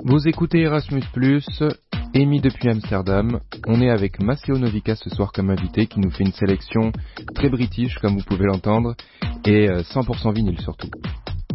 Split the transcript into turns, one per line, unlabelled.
Vous écoutez Erasmus+, émis depuis Amsterdam. On est avec Maceo Novica ce soir comme invité qui nous fait une sélection très british comme vous pouvez l'entendre et 100% vinyle surtout.